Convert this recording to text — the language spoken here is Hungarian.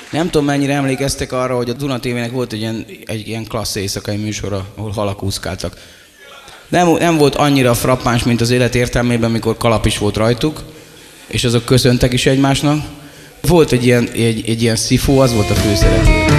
Nem tudom, mennyire emlékeztek arra, hogy a Duna TV-nek volt egy ilyen klassz éjszakai műsora, ahol halak úszkáltak. Nem volt annyira frappáns, mint az élet értelmében, amikor kalap is volt rajtuk, és azok köszöntek is egymásnak. Volt egy ilyen szifu, az volt a főszereplő.